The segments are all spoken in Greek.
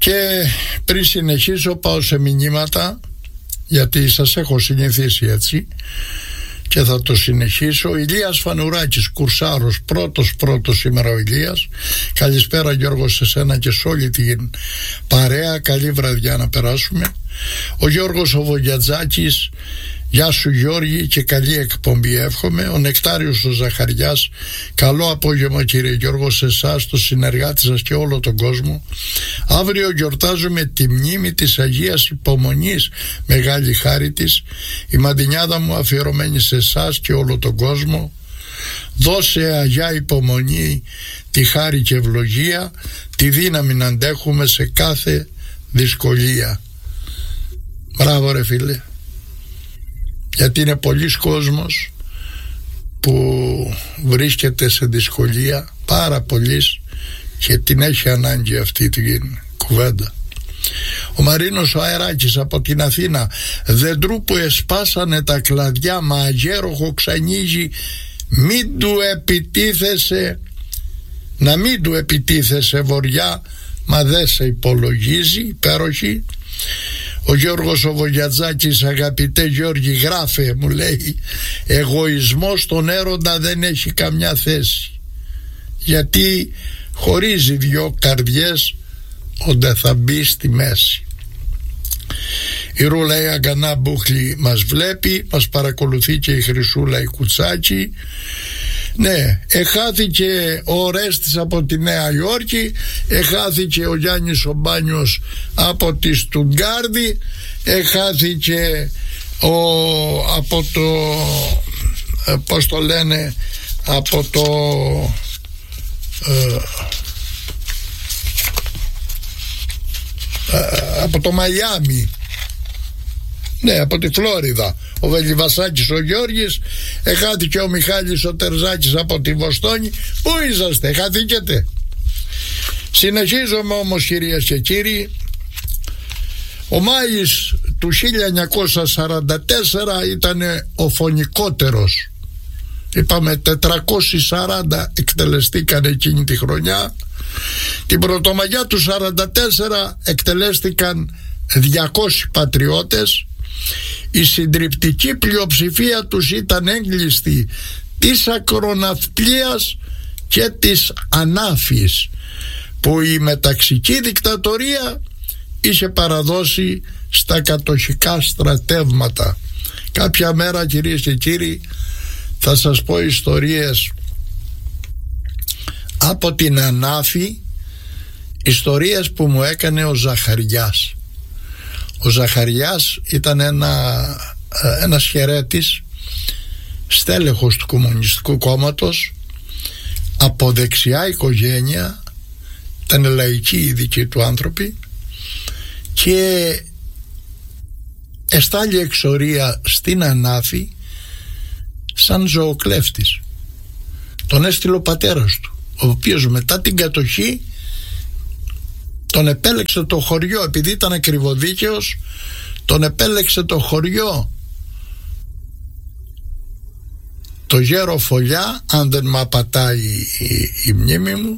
Και πριν συνεχίσω πάω σε μηνύματα, γιατί σας έχω συνηθίσει έτσι και θα το συνεχίσω. Ηλίας Φανουράκης, Κουρσάρος, πρώτος σήμερα ο Ηλίας. Καλησπέρα Γιώργο σε σένα και σε όλη την παρέα, καλή βραδιά να περάσουμε. Ο Γιώργος ο Βογιατζάκης, γεια σου Γιώργη και καλή εκπομπή εύχομαι. Ο Νεκτάριος ο Ζαχαριάς, καλό απόγευμα κύριε Γιώργο σε εσάς, το συνεργάτη σας και όλο τον κόσμο. Αύριο γιορτάζουμε τη μνήμη της Αγίας Υπομονής, μεγάλη χάρη της. Η μαντινιάδα μου αφιερωμένη σε εσάς και όλο τον κόσμο. Δώσε Αγιά Υπομονή τη χάρη και ευλογία, τη δύναμη να αντέχουμε σε κάθε δυσκολία. Μπράβο ρε φίλε, γιατί είναι πολλής κόσμος που βρίσκεται σε δυσκολία, πάρα πολλής, και την έχει ανάγκη αυτή την κουβέντα. Ο Μαρίνος ο Αεράκης από την Αθήνα, δεντρού που εσπάσανε τα κλαδιά, μα αγέροχο ξανίζει, μην του επιτίθεσαι, να μην του επιτίθεσαι βοριά, μα δεν σε υπολογίζει. Υπέροχη. Ο Γιώργος ο Βογιατζάκης, αγαπητέ Γιώργη, γράφε, μου λέει, εγωισμός στον έρωτα δεν έχει καμιά θέση, γιατί χωρίζει δυο καρδιές όντε θα μπει στη μέση. Η Ρούλα η Αγκανά Μπούχλη μας βλέπει, μας παρακολουθεί και η Χρυσούλα η Κουτσάκη. Ναι, εχάθηκε ο Ορέστης από τη Νέα Υόρκη, εχάθηκε ο Γιάννης ο Μπάνιος από τη Στουτγκάρδη, εχάθηκε από το πώς το λένε, από το από το Μαϊάμι, ναι, από τη Φλόριδα ο Βελιβασάκης ο Γιώργης, εχάθηκε ο Μιχάλης ο Τερζάκης από τη Βοστόνη. Πού είσαστε, χαθήκετε? Συνεχίζομαι όμως κυρίες και κύριοι. Ο Μάης του 1944 ήταν ο φωνικότερος. Είπαμε 440 εκτελεστήκαν εκείνη τη χρονιά. Την Πρωτομαγιά του 44 εκτελέστηκαν 200 πατριώτες. Η συντριπτική πλειοψηφία τους ήταν έγκλειστη της ακροναυπλίας και της ανάφης, που η μεταξική δικτατορία είχε παραδώσει στα κατοχικά στρατεύματα. Κάποια μέρα κυρίες και κύριοι θα σας πω ιστορίες από την ανάφη, ιστορίες που μου έκανε ο Ζαχαριάς. Ο Ζαχαριάς ήταν ένας χαιρέτης, στέλεχος του Κομμουνιστικού Κόμματος, από δεξιά οικογένεια, ήταν λαϊκοί οι δικοί του άνθρωποι, και εστάλει εξορία στην ανάφη σαν ζωοκλέφτης. Τον έστειλε ο πατέρας του, ο οποίος μετά την κατοχή τον επέλεξε το χωριό, επειδή ήταν ακριβοδίκαιος, τον επέλεξε το χωριό, το Γέρο Φωλιά, αν δεν μ' απατάει η μνήμη μου,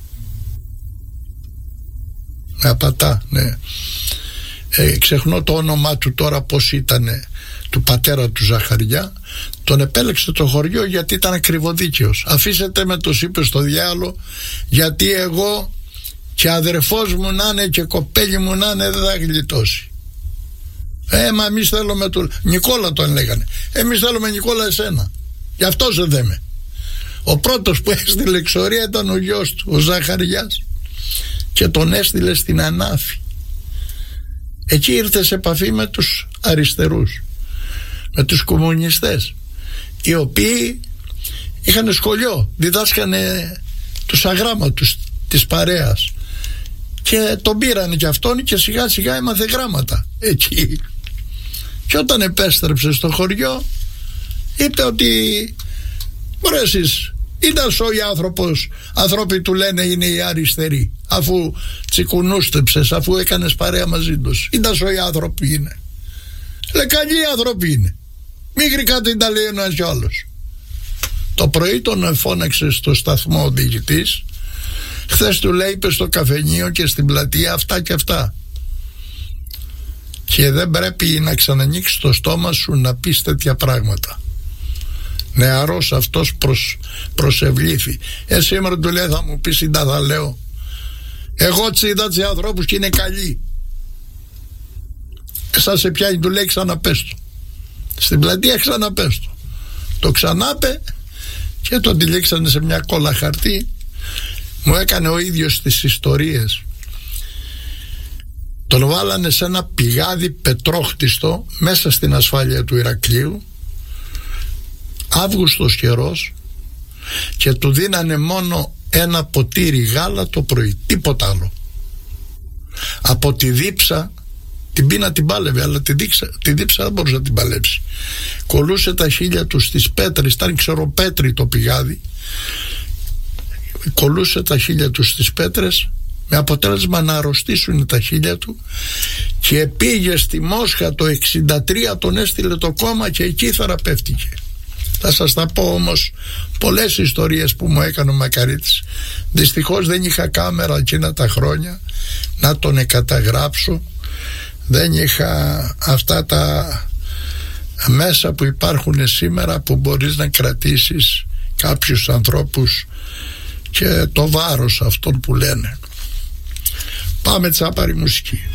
με απατά, ναι, ξεχνώ το όνομά του τώρα πως ήτανε, του πατέρα του Ζαχαριά. Τον επέλεξε το χωριό γιατί ήταν ακριβοδίκαιος. Αφήσετε με, τους είπε στο διάλο, γιατί εγώ και αδερφός μου να είναι και κοπέλι μου να είναι δεν θα γλιτώσει. Μα εμείς θέλουμε του Νικόλα, τον λέγανε, εμείς θέλουμε Νικόλα εσένα, γι' αυτό σε θέμε. Ο πρώτος που έστειλε εξορία ήταν ο γιος του, ο Ζαχαριάς, και τον έστειλε στην ανάφη. Εκεί ήρθε σε επαφή με τους αριστερούς, με τους κομμουνιστές, οι οποίοι είχαν σχολείο, διδάσκανε τους αγράμματους της παρέας, και τον πήρανε και αυτόν και σιγά σιγά έμαθε γράμματα εκεί. Και όταν επέστρεψε στο χωριό είπε ότι μπορεί εσείς, ήταν σόι άνθρωποι του λένε είναι οι αριστεροί, αφού τσικουνούστεψες, αφού έκανες παρέα μαζί τους, ήταν σόι άνθρωποι είναι. Λέει καλοί άνθρωποι είναι, μη κάτι τα λέει ένας κι άλλος. Το πρωί τον φώναξε στο σταθμό ο διοικητής, Χθες του λέει είπε στο καφενείο και στην πλατεία αυτά και αυτά. Και δεν πρέπει να ξανανοίξει το στόμα σου να πεις τέτοια πράγματα. Νεαρός αυτός προσευλήθη. Σήμερα του λέει θα μου πεις συντά θα λέω. Εγώ είδα τους ανθρώπους και είναι καλοί. Εσάς σε πιάνει του λέει ξαναπες το. Στην πλατεία ξαναπες το. Το ξανάπε και το τυλίξανε σε μια κόλλα χαρτί. Μου έκανε ο ίδιος τις ιστορίες. Τον βάλανε σε ένα πηγάδι πετρόχτιστο μέσα στην ασφάλεια του Ηρακλείου, Αύγουστος καιρός, και του δίνανε μόνο ένα ποτήρι γάλα το πρωί, τίποτα άλλο. Από τη δίψα, την πείνα την πάλευε, αλλά τη δίψα δεν μπορούσε να την παλέψει. Κολούσε τα χείλια του στις πέτρες, ήταν ξεροπέτρι το πηγάδι, κολούσε τα χείλια του στις πέτρες με αποτέλεσμα να αρρωστήσουν τα χείλια του, και πήγε στη Μόσχα το 63, τον έστειλε το κόμμα και εκεί θεραπεύτηκε. Θα σας τα πω όμως πολλές ιστορίες που μου έκανε ο Μακαρίτης. Δυστυχώς δεν είχα κάμερα εκείνα τα χρόνια να τον καταγράψω, δεν είχα αυτά τα μέσα που υπάρχουν σήμερα που μπορείς να κρατήσεις κάποιους ανθρώπους και το βάρος αυτών που λένε. Πάμε τσάπαρη μουσική.